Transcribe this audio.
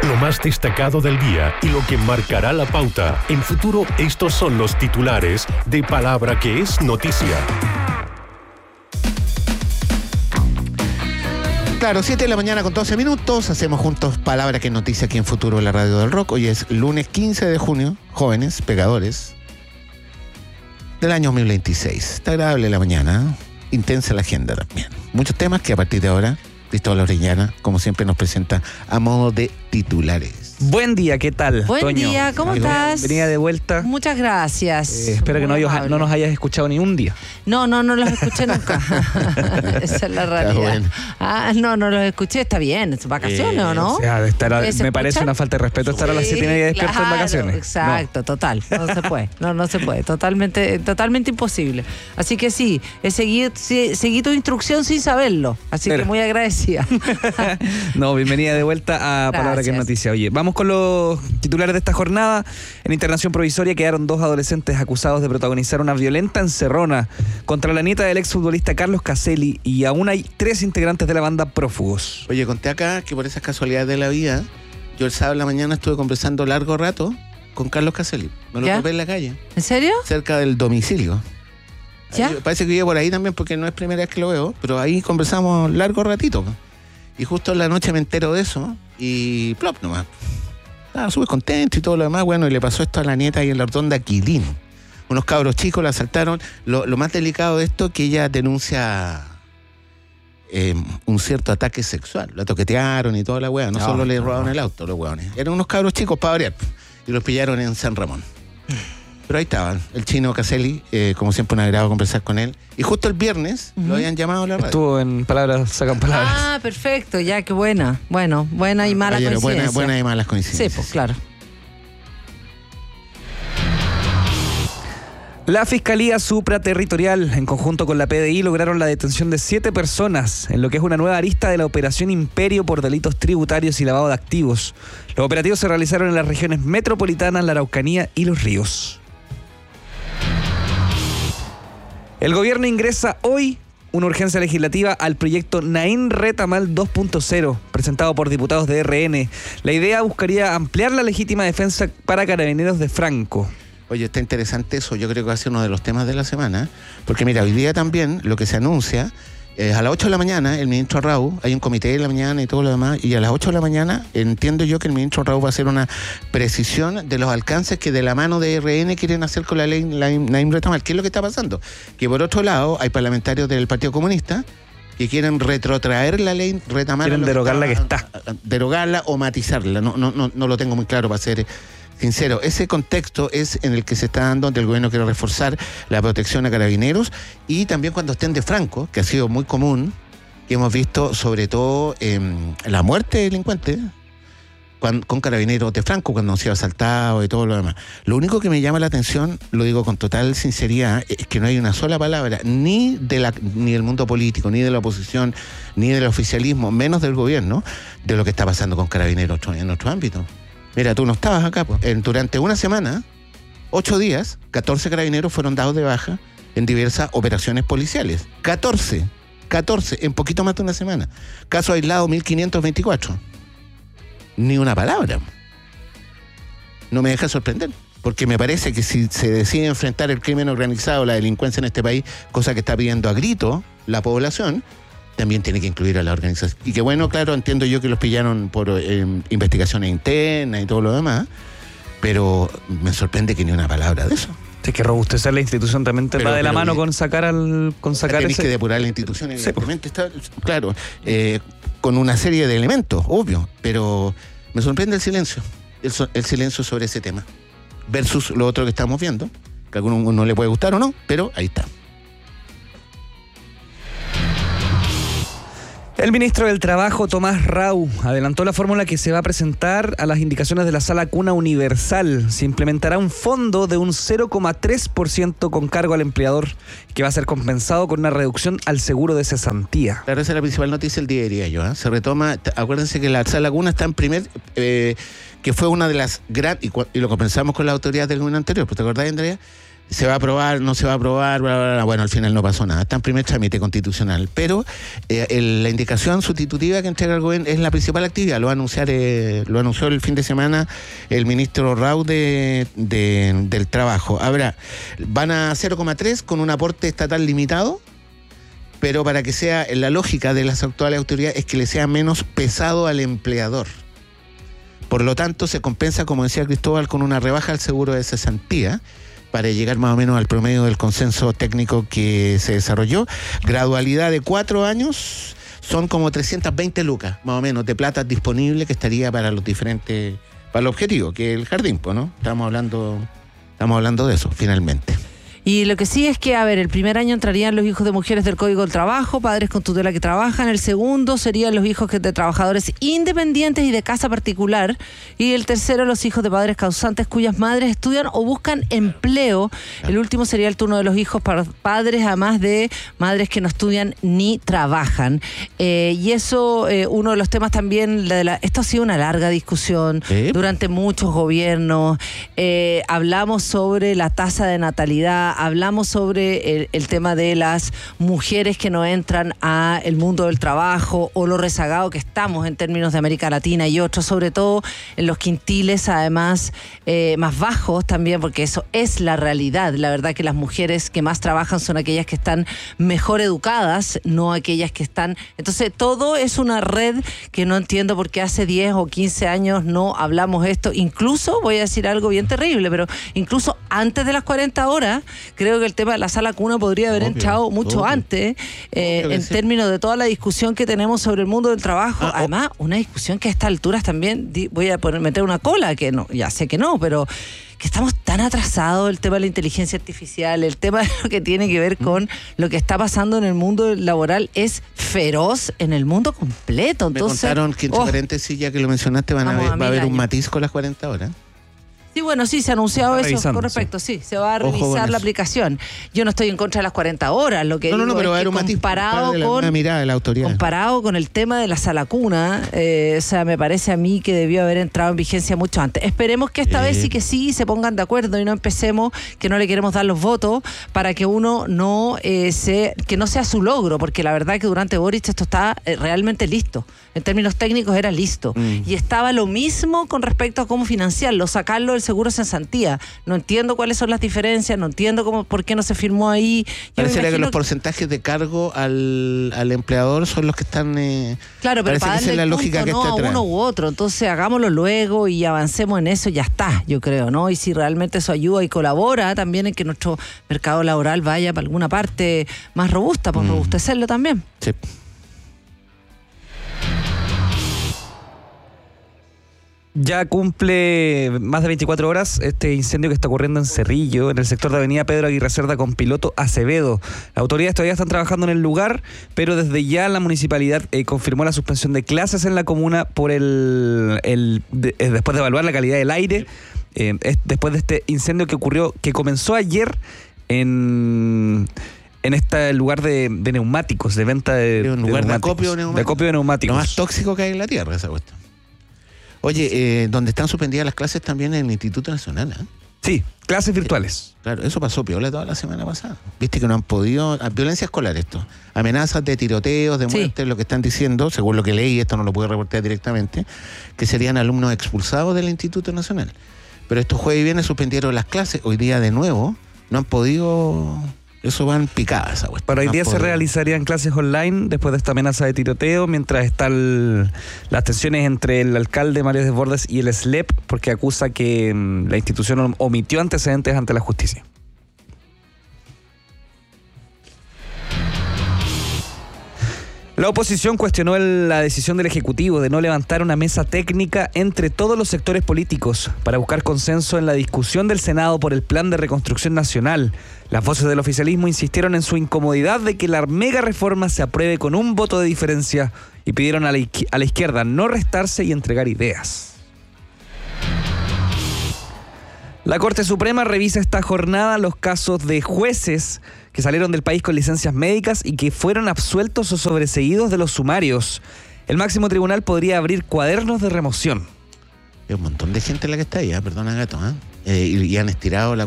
Lo más destacado del día y lo que marcará la pauta. En Futuro, estos son los titulares de Palabra que es noticia. Claro, 7 de la mañana con 12 minutos. Hacemos juntos Palabra que es noticia aquí en Futuro, la radio del rock. Hoy es lunes 15 de junio. Jóvenes, pecadores, del año 2026. Está agradable la mañana, intensa la agenda también. Muchos temas que a partir de ahora Cristóbal Orellana, como siempre, nos presenta a modo de titulares. Buen día, ¿qué tal? Buen Toño? día, ¿cómo estás? Venía de vuelta. Muchas gracias. Espero que no nos hayas escuchado ni un día. No los escuché nunca. Esa es la realidad. Bueno. No los escuché, está bien. ¿Vacaciones o no? O sea, me parece una falta de respeto estar a las 7:30 despierto en vacaciones. Exacto, total. No se puede. No se puede. Totalmente imposible. Así que sí, seguí tu instrucción sin saberlo. Así que muy agradecida. No, bienvenida de vuelta a Palabra que es noticia. Oye, vamos con los titulares de esta jornada. En internación provisoria quedaron 2 adolescentes acusados de protagonizar una violenta encerrona contra la nieta del exfutbolista Carlos Caselli, y aún hay 3 integrantes de la banda prófugos. Oye, conté acá que por esas casualidades de la vida, yo el sábado en la mañana estuve conversando largo rato con Carlos Caselli. Me lo topé en la calle. ¿En serio? Cerca del domicilio. ¿Ya? Parece que vive por ahí también, porque no es primera vez que lo veo, pero ahí conversamos largo ratito. Y justo en la noche me entero de eso y plop nomás. Estaba súper contento y todo lo demás. Bueno, y le pasó esto a la nieta ahí en la rotonda Quilín. Unos cabros chicos la asaltaron. Lo más delicado de esto es que ella denuncia un cierto ataque sexual. La toquetearon y toda la weá. No solo le robaron el auto, los weones. Eran unos cabros chicos para variar. Y los pillaron en San Ramón. Pero ahí estaban, el chino Caselli, como siempre un agrado conversar con él. Y justo el viernes lo habían llamado a la radio. Estuvo en Palabras, Sacan Palabras. Ah, perfecto, ya, qué buena. Bueno, buena y mala coincidencia. Buena y malas coincidencias. Sí, pues claro. La Fiscalía Supraterritorial, en conjunto con la PDI, lograron la detención de 7 personas en lo que es una nueva arista de la Operación Imperio por delitos tributarios y lavado de activos. Los operativos se realizaron en las regiones metropolitanas, la Araucanía y Los Ríos. El gobierno ingresa hoy una urgencia legislativa al proyecto Naín Retamal 2.0, presentado por diputados de RN. La idea buscaría ampliar la legítima defensa para carabineros de Franco. Oye, está interesante eso. Yo creo que va a ser uno de los temas de la semana. Porque mira, hoy día también lo que se anuncia es a las 8 de la mañana, el ministro Arrau, hay un comité de la mañana y todo lo demás, y a las 8 de la mañana entiendo yo que el ministro Arrau va a hacer una precisión de los alcances que de la mano de RN quieren hacer con la ley Naín Retamal. ¿Qué es lo que está pasando? Que por otro lado hay parlamentarios del Partido Comunista que quieren retrotraer la ley Retamal. Quieren derogar la que está. Derogarla o matizarla. No lo tengo muy claro, para ser sincero. Ese contexto es en el que se está dando, donde el gobierno quiere reforzar la protección a carabineros, y también cuando estén de Franco, que ha sido muy común, que hemos visto sobre todo la muerte de delincuentes con carabineros de Franco, cuando han sido asaltados y todo lo demás. Lo único que me llama la atención, lo digo con total sinceridad, es que no hay una sola palabra, ni del mundo político, ni de la oposición, ni del oficialismo, menos del gobierno, de lo que está pasando con carabineros en nuestro ámbito. Mira, tú no estabas acá, pues. Durante una semana, 8 días, 14 carabineros fueron dados de baja en diversas operaciones policiales. 14, en poquito más de una semana. Caso aislado 1524. Ni una palabra. No me deja sorprender, porque me parece que si se decide enfrentar el crimen organizado, la delincuencia en este país, cosa que está pidiendo a grito la población, también tiene que incluir a la organización. Y que bueno, claro, entiendo yo que los pillaron por investigaciones internas y todo lo demás, pero me sorprende que ni una palabra de eso. Es que robustecer la institución también te va de la mano con sacar Tienes que depurar la institución, evidentemente, está, claro, con una serie de elementos, obvio, pero me sorprende el silencio, el silencio sobre ese tema, versus lo otro que estamos viendo, que a alguno no le puede gustar o no, pero ahí está. El ministro del Trabajo, Tomás Rau, adelantó la fórmula que se va a presentar a las indicaciones de la Sala Cuna Universal. Se implementará un fondo de un 0,3% con cargo al empleador, que va a ser compensado con una reducción al seguro de cesantía. Claro, esa es la principal noticia del día, diría yo. Se retoma, acuérdense que la Sala Cuna está en primer, que fue una de las grandes, y lo compensamos con la autoridad del gobierno anterior, ¿te acordás, Andrea? se va a aprobar, no se va a aprobar, bla, bla, bla. Bueno, al final no pasó nada. Está en primer trámite constitucional. Pero la indicación sustitutiva que entrega el gobierno es la principal actividad. Lo anunció el fin de semana el ministro Raúl del Trabajo. Ahora, van a 0,3 con un aporte estatal limitado, pero para que sea, la lógica de las actuales autoridades es que le sea menos pesado al empleador. Por lo tanto, se compensa, como decía Cristóbal, con una rebaja al seguro de cesantía, para llegar más o menos al promedio del consenso técnico que se desarrolló. Gradualidad de 4 años, son como 320 lucas, más o menos, de plata disponible que estaría para los diferentes, para el objetivo, que es el jardín, ¿no? Estamos hablando de eso, finalmente. Y lo que sí es que, el primer año entrarían los hijos de mujeres del Código del Trabajo, padres con tutela que trabajan. El segundo serían los hijos de trabajadores independientes y de casa particular. Y el tercero, los hijos de padres causantes cuyas madres estudian o buscan empleo. El último sería el turno de los hijos para padres, además de madres que no estudian ni trabajan. Y eso, uno de los temas también, esto ha sido una larga discusión durante muchos gobiernos. Hablamos sobre la tasa de natalidad, hablamos sobre el tema de las mujeres que no entran a el mundo del trabajo o lo rezagado que estamos en términos de América Latina y otros, sobre todo en los quintiles, además más bajos también, porque eso es la realidad. La verdad que las mujeres que más trabajan son aquellas que están mejor educadas, no aquellas que están... Entonces todo es una red que no entiendo por qué hace 10 o 15 años no hablamos esto. Incluso, voy a decir algo bien terrible, pero incluso antes de las 40 horas, creo que el tema de la sala cuna podría haber entrado mucho antes, en términos de toda la discusión que tenemos sobre el mundo del trabajo. Además, una discusión que a estas alturas también, voy a meter una cola, que no, ya sé que no, pero que estamos tan atrasados, el tema de la inteligencia artificial, el tema de lo que tiene que ver con lo que está pasando en el mundo laboral es feroz en el mundo completo. Entonces, me contaron que, entre paréntesis, ya que lo mencionaste, va a haber un matiz con las 40 horas. Sí, bueno, sí, se ha anunciado eso con respecto, sí, se va a revisar la aplicación. Yo no estoy en contra de las 40 horas, lo que digo pero es que comparado con el tema de la sala cuna, o sea, me parece a mí que debió haber entrado en vigencia mucho antes. Esperemos que esta vez sí se pongan de acuerdo y no empecemos, que no le queremos dar los votos para que uno que no sea su logro, porque la verdad que durante Boric esto está realmente listo. En términos técnicos era listo. Y estaba lo mismo con respecto a cómo financiarlo, sacarlo del seguro cesantía. No entiendo cuáles son las diferencias, no entiendo por qué no se firmó ahí. Parece que los porcentajes de cargo al empleador son los que están... claro, pero para darle la lógica que está a uno u otro. Entonces hagámoslo luego y avancemos en eso, ya está, yo creo, ¿no? Y si realmente eso ayuda y colabora también en que nuestro mercado laboral vaya para alguna parte más robusta, pues robustecerlo también. Sí. Ya cumple más de 24 horas este incendio que está ocurriendo en Cerrillo, en el sector de Avenida Pedro Aguirre Cerda con Piloto Acevedo. Las autoridades todavía están trabajando en el lugar, pero desde ya la municipalidad confirmó la suspensión de clases en la comuna por después de evaluar la calidad del aire, después de este incendio que comenzó ayer en este lugar de neumáticos, de venta de lugar de acopio de neumáticos. Lo más tóxico que hay en la tierra, esa cuestión. Oye, donde están suspendidas las clases también en el Instituto Nacional, ¿eh? Sí, clases virtuales. Claro, eso pasó piola toda la semana pasada. Viste que no han podido... Violencia escolar esto. Amenazas de tiroteos, de muertes, lo que están diciendo, según lo que leí, esto no lo pude reportar directamente, que serían alumnos expulsados del Instituto Nacional. Pero estos jueves y viernes suspendieron las clases. Hoy día de nuevo no han podido... Eso van picadas esa cuestión. Para hoy día se realizarían clases online después de esta amenaza de tiroteo, mientras están las tensiones entre el alcalde Mario Desbordes y el SLEP, porque acusa que la institución omitió antecedentes ante la justicia. La oposición cuestionó la decisión del Ejecutivo de no levantar una mesa técnica entre todos los sectores políticos para buscar consenso en la discusión del Senado por el Plan de Reconstrucción Nacional. Las voces del oficialismo insistieron en su incomodidad de que la mega reforma se apruebe con un voto de diferencia y pidieron a la izquierda no restarse y entregar ideas. La Corte Suprema revisa esta jornada los casos de jueces que salieron del país con licencias médicas y que fueron absueltos o sobreseídos de los sumarios. El máximo tribunal podría abrir cuadernos de remoción. Hay un montón de gente la que está ahí, perdona Gato, y han estirado la